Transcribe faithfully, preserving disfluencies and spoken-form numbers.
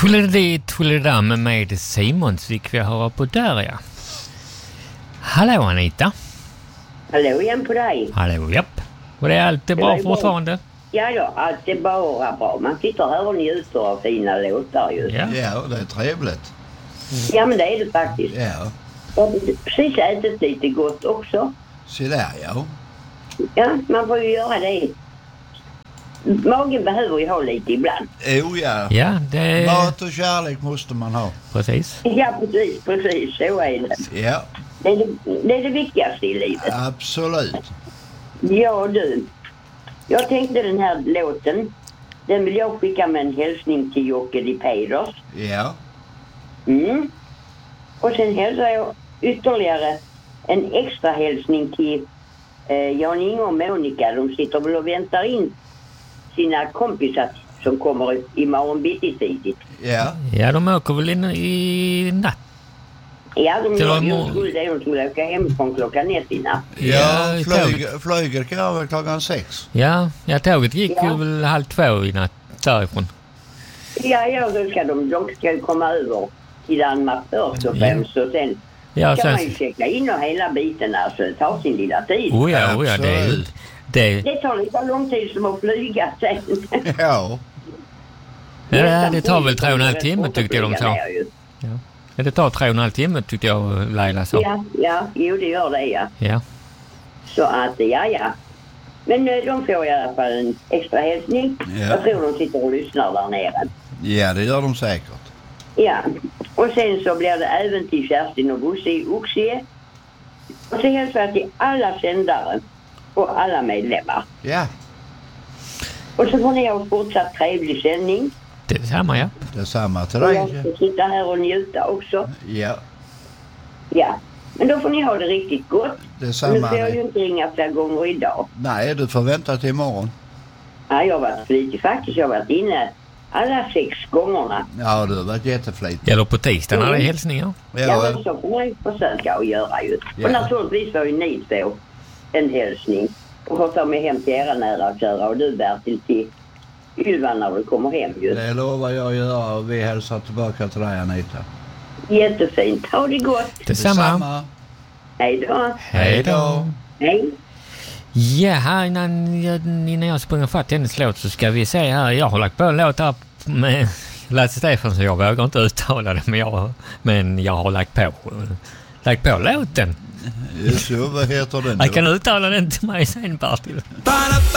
Tulledi, tulleda med mig Simon fick vi höra på där, ja. Hallå Anita. Hallå igen på dig. Hallå, japp. Och det är alltid bra fortfarande? Ja, ja, allt är bara bra. Man sitter här och njuter av fina låtar ju. Ja, ja det är trevligt. Ja, men det är det faktiskt. Ja. Jag har precis ätit lite gott också. Så där, ja. Ja, man får ju göra det. Magen behöver ju ha lite ibland. Jo, ja. Ja, det... Mat och kärlek måste man ha. Precis. Ja, precis, precis. Så är det. Ja. Det är det, det, är det viktigaste i livet. Absolut. Ja, du. Jag tänkte den här låten, den vill jag skicka med en hälsning till Jocke Di Peders. Ja. Mm. Och sen hälsar jag ytterligare en extra hälsning till eh, Jan-Inge och Monica. De sitter väl och väntar in sina kompisar som kommer imorgon bitti tidigt. Ja. Ja, de åker väl in i natt. Ja, de Till gör de ju må- skulle det. De skulle åka hem från klockan ett i natt. Ja, Ja, flyger, flyger kan väl klockan sex. Ja, ja tåget gick Ja. ju väl halv två i natt därifrån. Ja, ja, då ska de, de ska komma över till Danmark först och främst. Och sen Ja, kan sen... man ju checka in och hela biten. Alltså, det tar sin lilla tid. Oh ja, oh ja, det, Absolut. det, Det tar lika lång tid som att flyga sen. Ja. ja, det tar väl tre och en halv timme tyckte jag de sa. Ner ju. Ja, det tar tre och en halv timme tyckte jag Laila sa. Ja, ja, jo det gör det, ja. Ja. Så att, ja, ja. Men eh, de får i alla fall en extra hälsning. Ja. Jag tror de sitter och lyssnar där nere. Ja, det gör de säkert. Ja, och sen så blir det även till Kerstin och Bosse i Oxie. Och så hälsar jag till alla sändare och alla medlemmar. Ja, Och så får ni ha en fortsatt trevlig sändning. Det är samma, ja. detsamma till Och jag dig. ska sitta här och njuta också. Ja, Ja, men då får ni ha det riktigt gott. Nu detsamma. får jag ju inte ringa fler gånger idag. Nej, du får vänta till imorgon. Ja, jag har varit flitig faktiskt. Jag har varit inne alla sex gångerna. Ja, du har varit jätteflitig. Eller på tisdag när det är hälsningar. Ja, Ja, men så får man ju försöka att göra ju. Ja. Och naturligtvis får ju ni två en hälsning. Och får ta mig hem till era nära att köra. Och du Bertil till Ylva när du kommer hem ju. det lovar jag att göra och vi hälsar tillbaka till dig, Anita. Jättefint. Ha det gott. Detsamma. Hej då. Hej då. Hej. Ja, innan jag, innan jag springer fatt i hennes låt så ska vi se här. Jag har lagt på en låt här med Lasse Stefan så jag vågar inte uttala det, men jag, men jag har lagt på, lagt på låten. Så vad heter den? Jag kan uttala den till mig sen, Bertil.